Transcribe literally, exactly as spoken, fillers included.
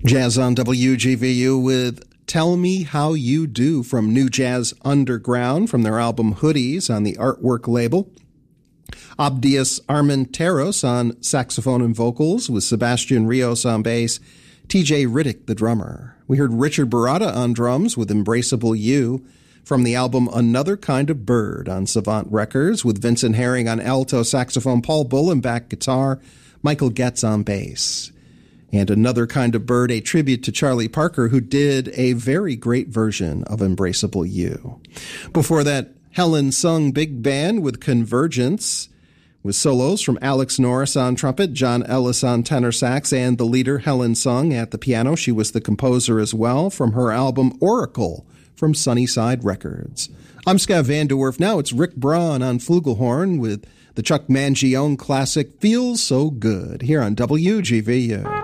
Jazz on W G V U with Tell Me How You Do from New Jazz Underground from their album Hoodies on the Artwork label. Abdias Armenteros on saxophone and vocals with Sebastian Rios on bass, T J Riddick the drummer. We heard Richard Barada on drums with Embraceable You from the album Another Kind of Bird on Savant Records with Vincent Herring on alto saxophone, Paul Bullenbach guitar, Michael Getz on bass. And Another Kind of Bird, a tribute to Charlie Parker, who did a very great version of Embraceable You. Before that, Helen Sung Big Band with Convergence, with solos from Alex Norris on trumpet, John Ellis on tenor sax, and the leader, Helen Sung, at the piano. She was the composer as well from her album Oracle from Sunnyside Records. I'm Scott Van De Werf. Now it's Rick Braun on flugelhorn with the Chuck Mangione classic Feels So Good here on W G V U.